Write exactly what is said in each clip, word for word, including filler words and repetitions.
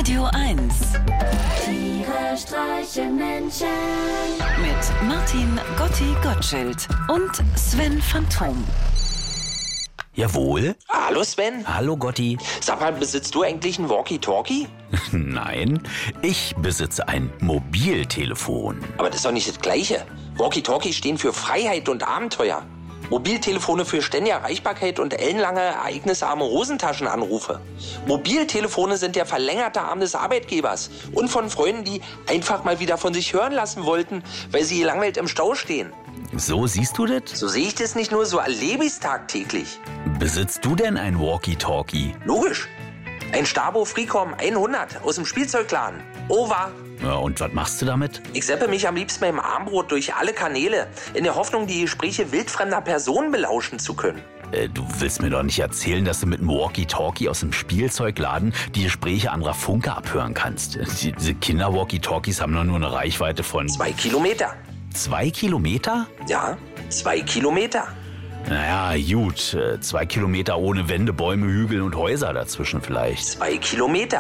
Radio eins. Tiere streichen Menschen. Mit Martin Gotti Gottschild und Sven Phantom. Jawohl. Hallo Sven. Hallo Gotti. Sag mal, besitzt du eigentlich ein Walkie-Talkie? Nein, ich besitze ein Mobiltelefon. Aber das ist doch nicht das Gleiche. Walkie-Talkie stehen für Freiheit und Abenteuer. Mobiltelefone für ständige Erreichbarkeit und ellenlange, ereignisarme Hosentaschenanrufe. Mobiltelefone sind der verlängerte Arm des Arbeitgebers und von Freunden, die einfach mal wieder von sich hören lassen wollten, weil sie gelangweilt im Stau stehen. So siehst du das? So sehe ich das nicht nur, so erlebe ich es tagtäglich. Besitzt du denn ein Walkie-Talkie? Logisch. Ein Stabo Freecom hundert aus dem Spielzeugladen. Over. Ja, und was machst du damit? Ich seppe mich am liebsten beim Armbrot durch alle Kanäle, in der Hoffnung, die Gespräche wildfremder Personen belauschen zu können. Äh, du willst mir doch nicht erzählen, dass du mit einem Walkie-Talkie aus dem Spielzeugladen die Gespräche anderer Funker abhören kannst. Diese Kinder-Walkie-Talkies haben doch nur eine Reichweite von... Zwei Kilometer. Zwei Kilometer? Ja, zwei Kilometer. Naja, gut. äh, Zwei Kilometer ohne Wände, Bäume, Hügel und Häuser dazwischen vielleicht. Zwei Kilometer.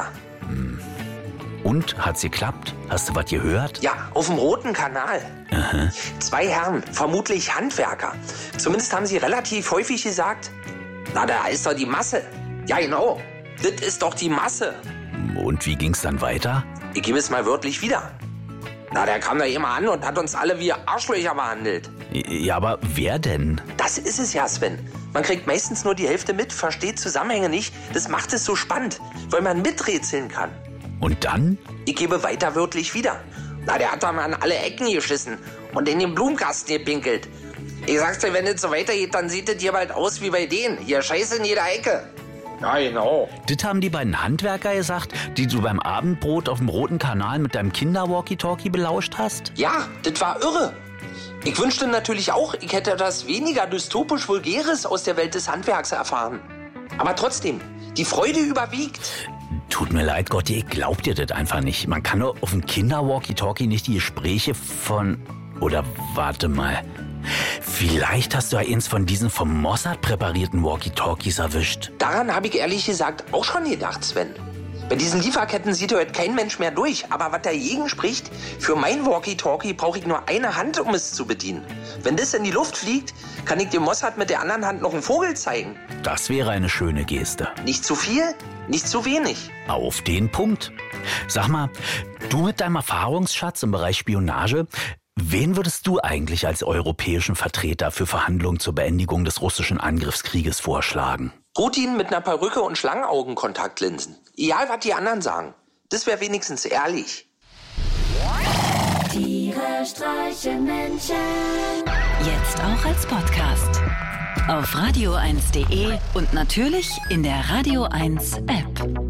Und, hat's geklappt? Hast du was gehört? Ja, auf dem Roten Kanal. Aha. Zwei Herren, vermutlich Handwerker. Zumindest haben sie relativ häufig gesagt, na, da ist doch die Masse. Ja, genau. Das ist doch die Masse. Und wie ging's dann weiter? Ich gebe es mal wörtlich wieder. Na, der kam da immer an und hat uns alle wie Arschlöcher behandelt. Ja, aber wer denn? Das ist es ja, Sven. Man kriegt meistens nur die Hälfte mit, versteht Zusammenhänge nicht. Das macht es so spannend, weil man miträtseln kann. Und dann? Ich gebe weiter wörtlich wieder. Na, der hat da mal an alle Ecken geschissen und in den Blumenkasten gepinkelt. Ich sag's dir, wenn das so weitergeht, dann sieht das hier bald aus wie bei denen. Hier Scheiße in jeder Ecke. Ja, genau. Das haben die beiden Handwerker gesagt, die du beim Abendbrot auf dem Roten Kanal mit deinem Kinder-Walkie-Talkie belauscht hast? Ja, das war irre. Ich wünschte natürlich auch, ich hätte etwas weniger dystopisch Vulgäres aus der Welt des Handwerks erfahren. Aber trotzdem, die Freude überwiegt. Tut mir leid, Gotti, ich glaub dir das einfach nicht. Man kann doch auf dem Kinder-Walkie-Talkie nicht die Gespräche von... Oder warte mal. Vielleicht hast du ja eins von diesen vom Mossad präparierten Walkie-Talkies erwischt. Daran habe ich ehrlich gesagt auch schon gedacht, Sven. Bei diesen Lieferketten sieht heute kein Mensch mehr durch. Aber was dagegen spricht, für mein Walkie-Talkie brauche ich nur eine Hand, um es zu bedienen. Wenn das in die Luft fliegt, kann ich dem Mossad mit der anderen Hand noch einen Vogel zeigen. Das wäre eine schöne Geste. Nicht zu viel, nicht zu wenig. Auf den Punkt. Sag mal, du mit deinem Erfahrungsschatz im Bereich Spionage, wen würdest du eigentlich als europäischen Vertreter für Verhandlungen zur Beendigung des russischen Angriffskrieges vorschlagen? Putin mit einer Perücke und Schlangenaugenkontaktlinsen. Egal, was die anderen sagen. Das wäre wenigstens ehrlich. Tiere streichen Menschen. Jetzt auch als Podcast. Auf radio eins punkt de und natürlich in der Radio eins App.